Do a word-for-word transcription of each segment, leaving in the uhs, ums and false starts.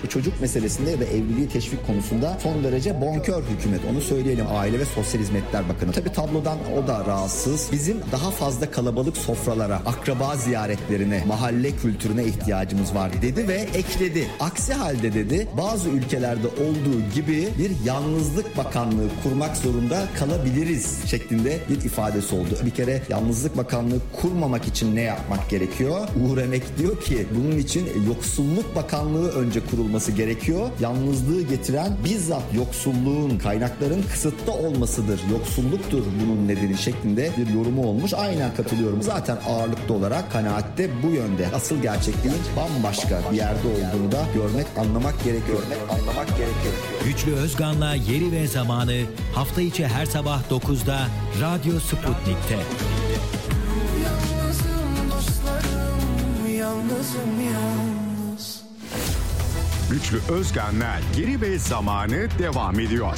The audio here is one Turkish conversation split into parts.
Bu çocuk meselesinde ya da evliliği teşvik konusunda son derece bonkör hükümet. Onu söyleyelim. Aile ve Sosyal Hizmetler Bakanı. Tabii tablodan o da rahatsız. Bizim daha fazla kalabalık sofralara, akraba ziyaretlerine, mahalle kültürüne ihtiyacımız var dedi ve ekledi. Aksi halde dedi bazı ülkelerde olduğu gibi bir yalnızlık bakanlığı kurmak zorunda kalabiliriz şeklinde bir ifadesi oldu. Bir kere yalnızlık bakanlığı kurmamak için ne yapmak gerekiyor? Uğur Emek diyor ki bunun için yoksulluk bakanlığı önce kurulması gerekiyor. Yalnızlığı getiren bizzat yoksulluğun, kaynakların kısıtlı olmasıdır. Yoksulluktur bunun nedeni şeklinde bir yorumu olmuş. Aynen katılıyorum. Zaten ağırlıklı olarak kanaatte bu yönde. Asıl gerçekliğin bambaşka bir yerde olduğunu da görmek, anlamak gerekiyor. Görmek, anlamak gerekiyor. Güçlü Özgan'la Yeri ve Zamanı hafta içi her sabah dokuzda Radyo Sputnik'te. Yalnızım dostlarım, yalnızım yalnız. Güçlü Özgan'la Yeri ve Zamanı devam ediyor.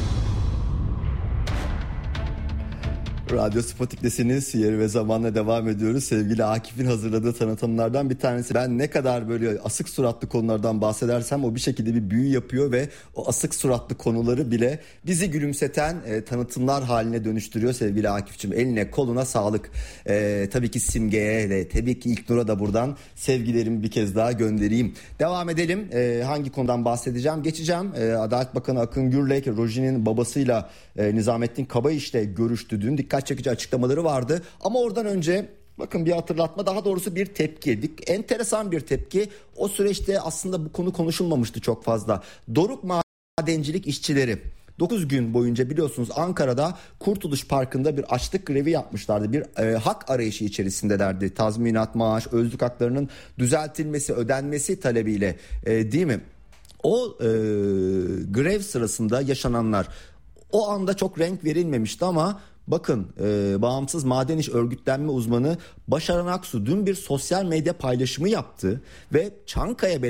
Radyo Sputnik'tesiniz. Yeri ve Zamanla devam ediyoruz. Sevgili Akif'in hazırladığı tanıtımlardan bir tanesi. Ben ne kadar böyle asık suratlı konulardan bahsedersem o bir şekilde bir büyü yapıyor ve o asık suratlı konuları bile bizi gülümseten e, tanıtımlar haline dönüştürüyor sevgili Akif'ciğim. Eline koluna sağlık. E, tabii ki Simge'ye de tabii ki İlknur'a da buradan sevgilerimi bir kez daha göndereyim. Devam edelim. E, hangi konudan bahsedeceğim? Geçeceğim. E, Adalet Bakanı Akın Gürlek, Roji'nin babasıyla e, Nizamettin Kabayiş'le görüştü dün. Dikkat çekici açıklamaları vardı. Ama oradan önce bakın bir hatırlatma, daha doğrusu bir tepki. Enteresan bir tepki. O süreçte aslında bu konu konuşulmamıştı çok fazla. Doruk Madencilik işçileri dokuz gün boyunca biliyorsunuz Ankara'da Kurtuluş Parkı'nda bir açlık grevi yapmışlardı. Bir e, hak arayışı içerisindelerdi. Tazminat, maaş, özlük haklarının düzeltilmesi, ödenmesi talebiyle e, değil mi? O e, grev sırasında yaşananlar, o anda çok renk verilmemişti ama bakın e, bağımsız maden iş örgütlenme uzmanı Başaran Aksu dün bir sosyal medya paylaşımı yaptı ve Çankaya